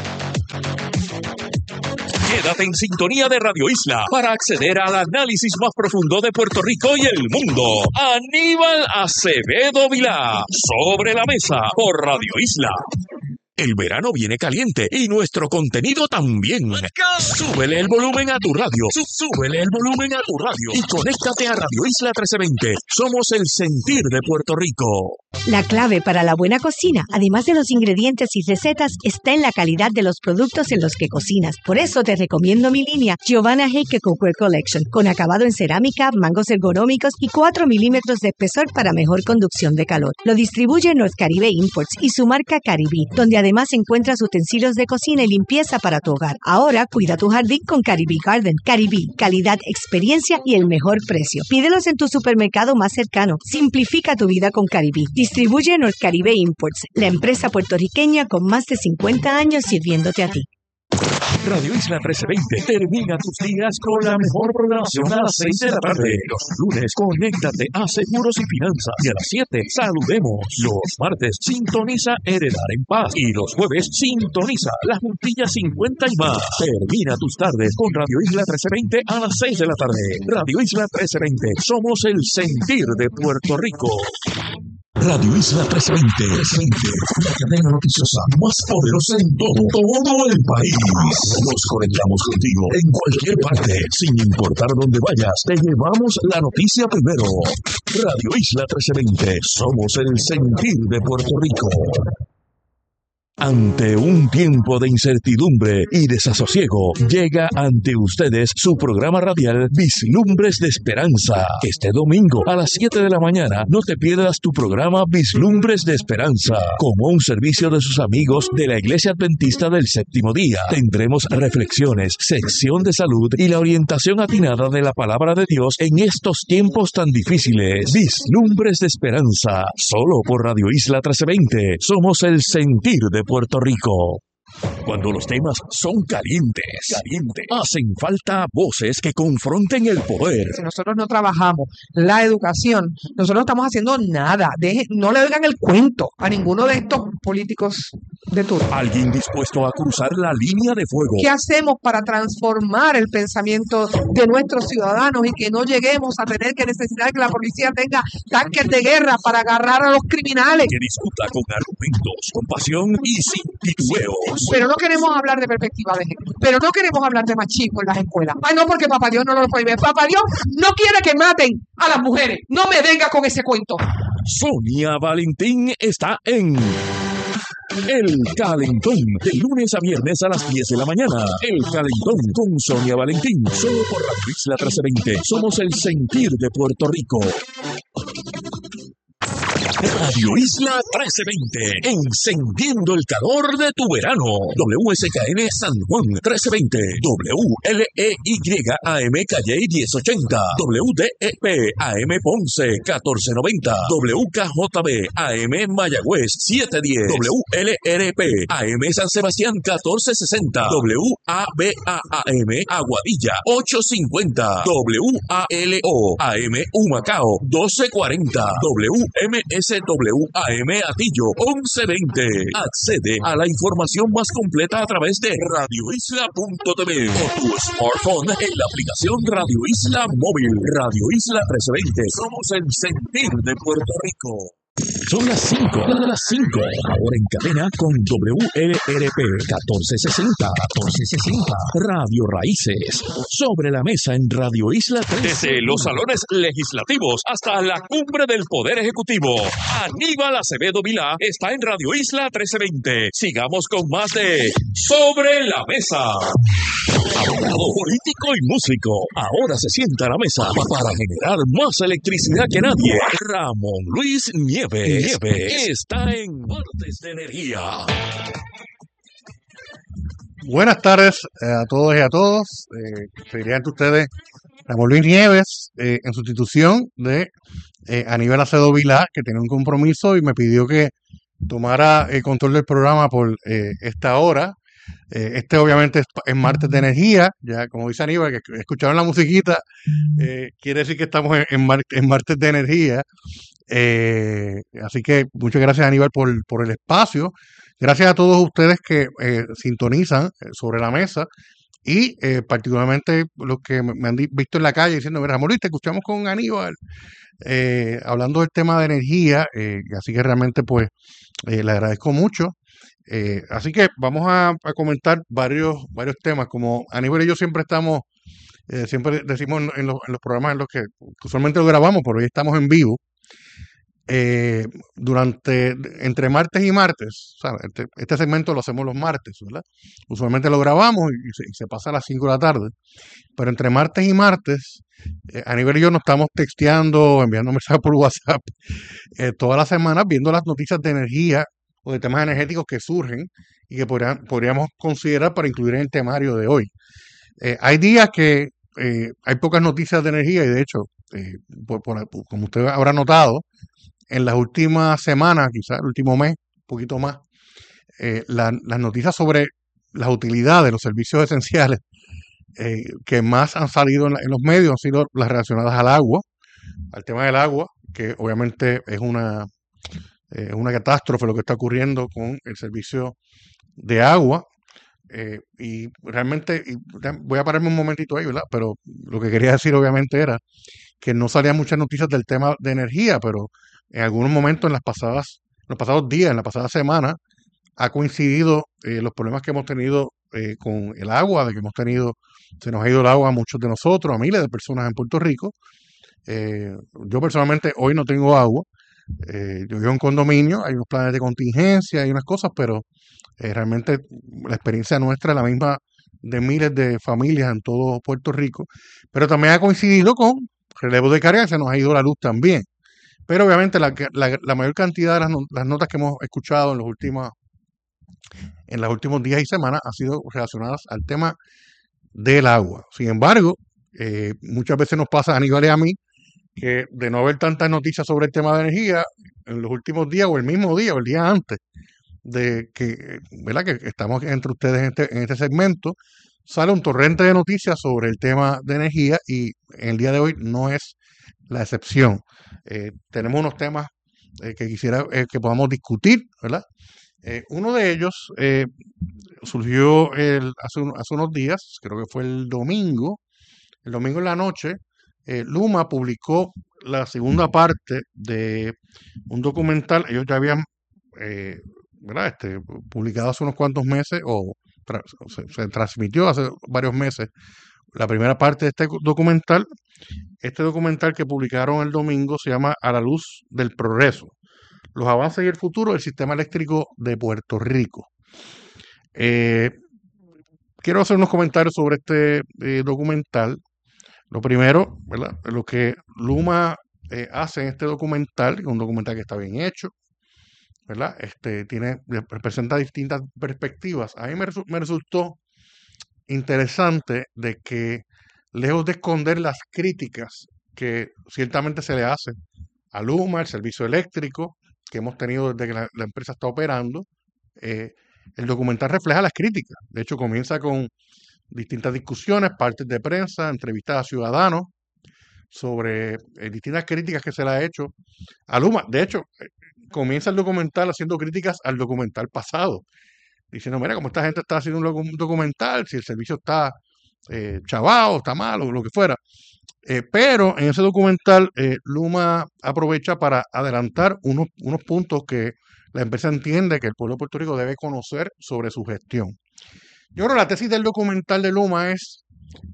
Quédate en sintonía de Radio Isla para acceder al análisis más profundo de Puerto Rico y el mundo. Aníbal Acevedo Vilá, Sobre la Mesa, por Radio Isla. El verano viene caliente y nuestro contenido también. Súbele el volumen a tu radio. Súbele el volumen a tu radio. Y conéctate a Radio Isla trece veinte. Somos el sentir de Puerto Rico. La clave para la buena cocina, además de los ingredientes y recetas, está en la calidad de los productos en los que cocinas. Por eso te recomiendo mi línea Giovanna Heike Cookware Collection, con acabado en cerámica, mangos ergonómicos y cuatro milímetros de espesor para mejor conducción de calor. Lo distribuye North Caribe Imports y su marca Caribí, donde además encuentras utensilios de cocina y limpieza para tu hogar. Ahora cuida tu jardín con Caribí Garden. Caribí, calidad, experiencia y el mejor precio. Pídelos en tu supermercado más cercano. Simplifica tu vida con Caribí. Distribuye North Caribe Imports, la empresa puertorriqueña con más de cincuenta años sirviéndote a ti. Radio Isla trece veinte termina tus días con la mejor programación a las seis de la tarde. Los lunes, conéctate a Seguros y Finanzas. Y a las siete, saludemos. Los martes, sintoniza Heredar en Paz. Y los jueves, sintoniza La Juntilla cincuenta y más. Termina tus tardes con Radio Isla trece veinte a las seis de la tarde. Radio Isla trece veinte, somos el sentir de Puerto Rico. Radio Isla trece veinte, la cadena noticiosa más poderosa en todo, todo el país. Nos conectamos contigo en cualquier parte, sin importar dónde vayas, te llevamos la noticia primero. Radio Isla trece veinte, somos el sentir de Puerto Rico. Ante un tiempo de incertidumbre y desasosiego, llega ante ustedes su programa radial Vislumbres de Esperanza. Este domingo a las siete de la mañana no te pierdas tu programa Vislumbres de Esperanza. Como un servicio de sus amigos de la Iglesia Adventista del Séptimo Día, tendremos reflexiones, sección de salud y la orientación atinada de la Palabra de Dios en estos tiempos tan difíciles. Vislumbres de Esperanza, solo por Radio Isla trece veinte. Somos el sentir de Puerto Rico. Cuando los temas son calientes, calientes, hacen falta voces que confronten el poder. Si nosotros no trabajamos la educación, nosotros no estamos haciendo nada. Deje, no le oigan el cuento a ninguno de estos políticos de turno. Alguien dispuesto a cruzar la línea de fuego. ¿Qué hacemos para transformar el pensamiento de nuestros ciudadanos y que no lleguemos a tener que necesitar que la policía tenga tanques de guerra para agarrar a los criminales? Que discuta con argumentos, con pasión y sin titubeos. Pero no queremos hablar de perspectiva de género. Pero no queremos hablar de machismo en las escuelas. Ay, no, porque Papá Dios no lo prohíbe. Papá Dios no quiere que maten a las mujeres. No me venga con ese cuento. Sonia Valentín está en El Calentón, de lunes a viernes a las diez de la mañana. El Calentón con Sonia Valentín, solo por Radio Isla trece veinte. Somos el sentir de Puerto Rico. Radio Isla trece veinte, encendiendo el calor de tu verano. W S K N San Juan trece veinte, W L E Y A M Calle diez ochenta, W D E P A M Ponce catorce noventa, W K J B A M Mayagüez setecientos diez, W L R P A M San Sebastián catorce sesenta, W A B A A M Aguadilla ochocientos cincuenta, W A L O A M Humacao doce cuarenta, W M S W A M Atillo once veinte. Accede a la información más completa a través de radio isla punto t v o tu smartphone en la aplicación Radio Isla Móvil. Radio Isla trece veinte. Somos el sentir de Puerto Rico. Son las cinco, las cinco. Ahora en cadena con W L R P catorce sesenta, catorce sesenta. Radio Raíces. Sobre la mesa en Radio Isla tres. Desde los salones legislativos hasta la cumbre del Poder Ejecutivo. Aníbal Acevedo Vilá está en Radio Isla trece veinte. Sigamos con más de Sobre la Mesa. Abogado, político y músico. Ahora se sienta a la mesa para generar más electricidad que nadie. Ramón Luis Nieves, Nieves está en Martes de Energía. Buenas tardes a todos y a todos. Eh, se diría ante ustedes Ramón Luis Nieves, eh, en sustitución de eh, Aníbal Acevedo Vilá, que tenía un compromiso y me pidió que tomara el control del programa por eh, esta hora. Eh, este obviamente es, es Martes de Energía, ya como dice Aníbal, que escucharon la musiquita, eh, quiere decir que estamos en, en, mar, en Martes de Energía. Eh, así que muchas gracias Aníbal por, por el espacio. Gracias a todos ustedes que eh, sintonizan sobre la mesa y eh, particularmente los que me han visto en la calle diciendo, mira, Ramón, te escuchamos con Aníbal eh, hablando del tema de energía, eh, así que realmente pues eh, le agradezco mucho. Eh, así que vamos a, a comentar varios, varios temas. Como Aníbal y yo siempre estamos, eh, siempre decimos en, en, los, en los programas en los que usualmente lo grabamos, pero hoy estamos en vivo. Eh, durante, entre martes y martes, ¿sabes? Este, este segmento lo hacemos los martes, ¿verdad? Usualmente lo grabamos y se, y se pasa a las cinco de la tarde. Pero entre martes y martes, eh, Aníbal y yo nos estamos texteando, enviando mensajes por WhatsApp, eh, todas las semanas viendo las noticias de energía o de temas energéticos que surgen y que podrían, podríamos considerar para incluir en el temario de hoy. Eh, hay días que eh, hay pocas noticias de energía y de hecho, eh, por, por, como usted habrá notado, en las últimas semanas, quizás el último mes, un poquito más, eh, la, las noticias sobre las utilidades, los servicios esenciales eh, que más han salido en, la, en los medios han sido las relacionadas al agua, al tema del agua, que obviamente es una... Es eh, una catástrofe lo que está ocurriendo con el servicio de agua. Eh, y realmente, y voy a pararme un momentito ahí, ¿verdad? Pero lo que quería decir obviamente era que no salían muchas noticias del tema de energía, pero en algunos momentos en las pasadas, los pasados días, en la pasada semana, ha coincidido eh, los problemas que hemos tenido eh, con el agua, de que hemos tenido, se nos ha ido el agua a muchos de nosotros, a miles de personas en Puerto Rico. Eh, yo personalmente hoy no tengo agua. Eh, yo vivo en condominio, hay unos planes de contingencia, hay unas cosas, pero eh, realmente la experiencia nuestra es la misma de miles de familias en todo Puerto Rico, pero también ha coincidido con relevo de carga, se nos ha ido la luz también. Pero obviamente la, la, la mayor cantidad de las, not las notas que hemos escuchado en los últimos, en los últimos días y semanas han sido relacionadas al tema del agua. Sin embargo, eh, muchas veces nos pasa a Aníbal y a mí que de no haber tantas noticias sobre el tema de energía en los últimos días o el mismo día o el día antes de que, ¿verdad? Que estamos entre ustedes en este, en este segmento, sale un torrente de noticias sobre el tema de energía y en el día de hoy no es la excepción. Eh, tenemos unos temas eh, que quisiera eh, que podamos discutir, ¿verdad? Eh, uno de ellos eh, surgió el, hace, un, hace unos días, creo que fue el domingo, el domingo en la noche. Eh, Luma publicó la segunda parte de un documental. Ellos ya habían eh, ¿verdad? Este, publicado hace unos cuantos meses o tra se, se transmitió hace varios meses la primera parte de este documental. Este documental que publicaron el domingo se llama A la luz del progreso, los avances y el futuro del sistema eléctrico de Puerto Rico. Eh, quiero hacer unos comentarios sobre este eh, documental. Lo primero, ¿verdad? Lo que Luma eh, hace en este documental, que es un documental que está bien hecho, ¿verdad? Este, tiene, representa distintas perspectivas. A mí me, me resultó interesante de que, lejos de esconder las críticas que ciertamente se le hacen a Luma, el servicio eléctrico que hemos tenido desde que la, la empresa está operando, eh, el documental refleja las críticas. De hecho, comienza con distintas discusiones, partes de prensa, entrevistas a ciudadanos sobre eh, distintas críticas que se le ha hecho a Luma. De hecho, eh, comienza el documental haciendo críticas al documental pasado, diciendo, mira, como esta gente está haciendo un documental, si el servicio está eh, chavado, está malo, lo que fuera. Eh, pero en ese documental, eh, Luma aprovecha para adelantar unos, unos puntos que la empresa entiende que el pueblo de Puerto Rico debe conocer sobre su gestión. Yo creo que la tesis del documental de Luma es,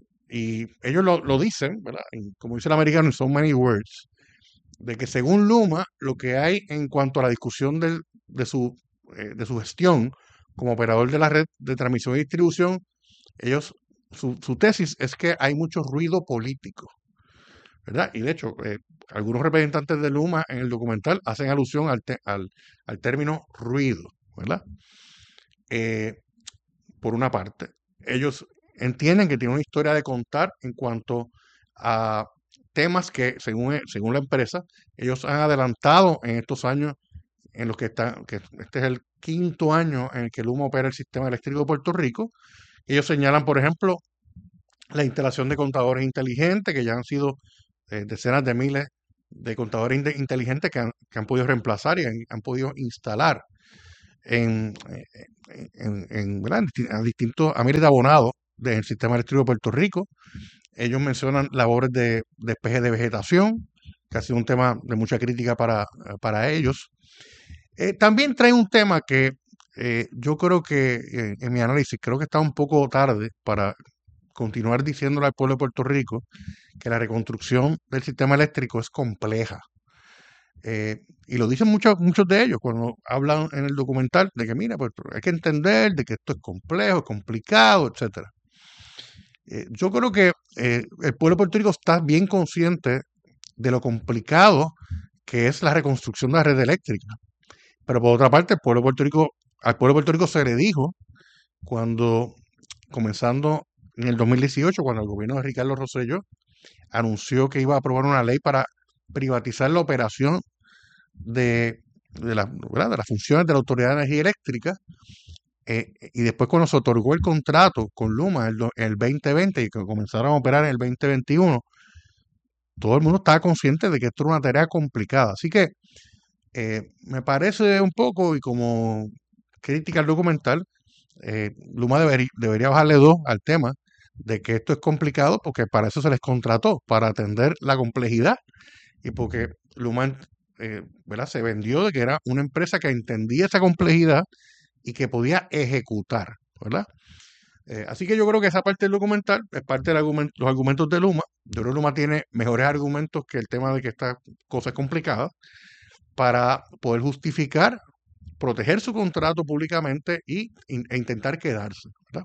y ellos lo, lo dicen, ¿verdad? Y como dice el americano, in so many words, de que según Luma, lo que hay en cuanto a la discusión del, de, su, eh, de su gestión como operador de la red de transmisión y distribución, ellos, su, su tesis es que hay mucho ruido político, ¿verdad? Y de hecho, eh, algunos representantes de Luma en el documental hacen alusión al, te, al, al término ruido, ¿verdad? Eh, por una parte, ellos entienden que tiene una historia de contar en cuanto a temas que, según, según la empresa, ellos han adelantado en estos años en los que están, que este es el quinto año en el que Luma opera el sistema eléctrico de Puerto Rico. Ellos señalan, por ejemplo, la instalación de contadores inteligentes, que ya han sido eh, decenas de miles de contadores in- inteligentes que han, que han podido reemplazar y han, han podido instalar en, en, en, en, ¿verdad? a distintos, a miles de abonados del sistema eléctrico de Puerto Rico. Ellos mencionan labores de despeje de vegetación, que ha sido un tema de mucha crítica para, para ellos. Eh, también trae un tema que eh, yo creo que, eh, en mi análisis, creo que está un poco tarde para continuar diciéndole al pueblo de Puerto Rico que la reconstrucción del sistema eléctrico es compleja. Eh, y lo dicen muchos, muchos de ellos cuando hablan en el documental de que, mira, pues hay que entender de que esto es complejo, es complicado, etcétera. Eh, yo creo que eh, el pueblo de Puerto Rico está bien consciente de lo complicado que es la reconstrucción de la red eléctrica. Pero por otra parte, el pueblo de Puerto Rico, al pueblo de Puerto Rico se le dijo cuando, comenzando en el dos mil dieciocho, cuando el gobierno de Ricardo Rosselló anunció que iba a aprobar una ley para privatizar la operación de, de, la, ¿verdad? de las funciones de la Autoridad de Energía Eléctrica, eh, y después cuando se otorgó el contrato con Luma en el, el veinte veinte y que comenzaron a operar en el veinte veintiuno, todo el mundo estaba consciente de que esto era una tarea complicada. Así que eh, me parece un poco, y como crítica al documental, eh, Luma debería, debería bajarle dos al tema de que esto es complicado, porque para eso se les contrató, para atender la complejidad, y porque Luma eh, ¿verdad? se vendió de que era una empresa que entendía esa complejidad y que podía ejecutar, ¿verdad? Eh, así que yo creo que esa parte del documental es parte de argument- los argumentos de Luma. Yo creo que Luma tiene mejores argumentos que el tema de que esta cosa es complicada para poder justificar, proteger su contrato públicamente y, e intentar quedarse, ¿verdad?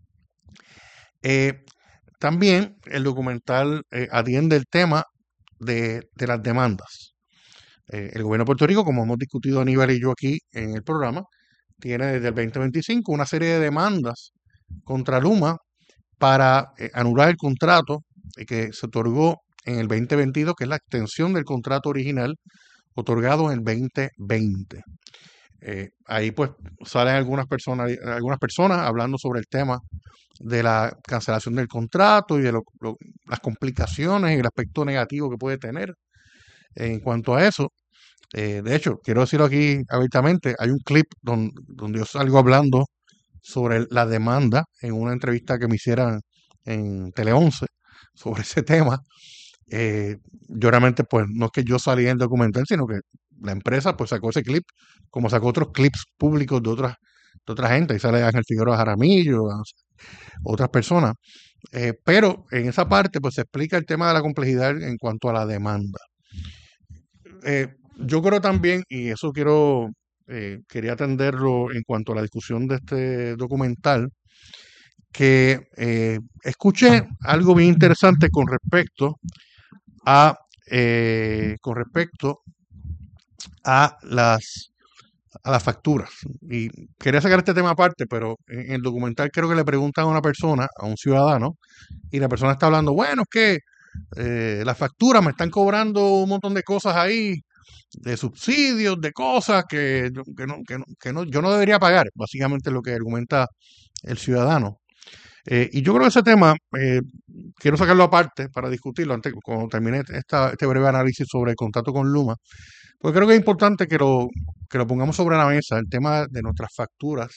Eh, también el documental eh, atiende el tema de, de las demandas. Eh, el gobierno de Puerto Rico, como hemos discutido Aníbal y yo aquí en el programa, tiene desde el veinte veinticinco una serie de demandas contra Luma para eh, anular el contrato eh, que se otorgó en el veinte veintidós, que es la extensión del contrato original otorgado en el veinte veinte. Eh, ahí pues salen algunas personas, algunas personas hablando sobre el tema de la cancelación del contrato y de lo, lo, las complicaciones y el aspecto negativo que puede tener en cuanto a eso. Eh, de hecho, quiero decirlo aquí abiertamente, hay un clip donde, donde yo salgo hablando sobre la demanda en una entrevista que me hicieran en Tele once sobre ese tema. Eh, yo realmente, pues, no es que yo salí en el documental, sino que la empresa, pues, sacó ese clip, como sacó otros clips públicos de otras de otra gente. Ahí sale Ángel Figueroa Jaramillo, otras personas. Eh, pero en esa parte, pues, se explica el tema de la complejidad en cuanto a la demanda. Eh, yo creo también, y eso quiero, eh, quería atenderlo en cuanto a la discusión de este documental, que eh, escuché algo bien interesante con respecto a eh, con respecto a las a las facturas. Y quería sacar este tema aparte, pero en el documental creo que le preguntan a una persona, a un ciudadano, y la persona está hablando, bueno, es que eh, las facturas me están cobrando un montón de cosas ahí, de subsidios, de cosas que, que, no, que, no, que no, yo no debería pagar, básicamente es lo que argumenta el ciudadano. Eh, y yo creo que ese tema, eh, quiero sacarlo aparte para discutirlo antes, cuando termine esta, este breve análisis sobre el contrato con Luma, porque creo que es importante que lo, que lo pongamos sobre la mesa, el tema de nuestras facturas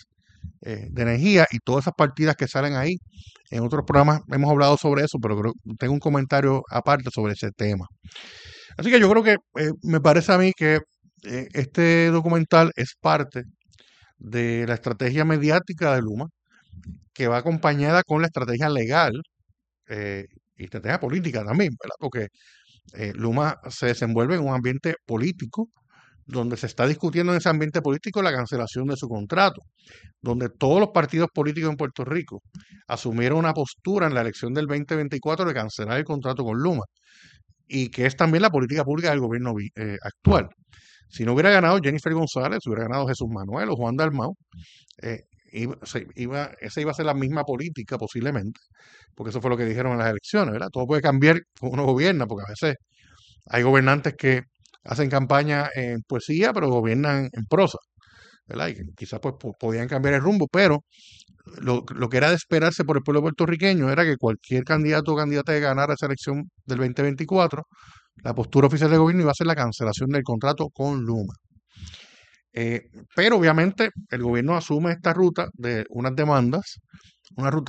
eh, de energía y todas esas partidas que salen ahí. En otros programas hemos hablado sobre eso, pero creo, tengo un comentario aparte sobre ese tema. Así que yo creo que eh, me parece a mí que eh, este documental es parte de la estrategia mediática de Luma, que va acompañada con la estrategia legal eh, y estrategia política también, ¿verdad? Porque eh, Luma se desenvuelve en un ambiente político, donde se está discutiendo en ese ambiente político la cancelación de su contrato, donde todos los partidos políticos en Puerto Rico asumieron una postura en la elección del veinte veinticuatro de cancelar el contrato con Luma, y que es también la política pública del gobierno eh, actual. Si no hubiera ganado Jennifer González, si hubiera ganado Jesús Manuel o Juan Dalmau, eh, iba, se, iba, esa iba a ser la misma política posiblemente, porque eso fue lo que dijeron en las elecciones, ¿verdad? Todo puede cambiar cuando uno gobierna, porque a veces hay gobernantes que hacen campaña en poesía, pero gobiernan en prosa, ¿verdad? Y quizás pues podían cambiar el rumbo, pero lo, lo que era de esperarse por el pueblo puertorriqueño era que cualquier candidato o candidata que ganara esa elección del veinte veinticuatro, la postura oficial del gobierno iba a ser la cancelación del contrato con Luma. Eh, pero obviamente el gobierno asume esta ruta de unas demandas, una ruta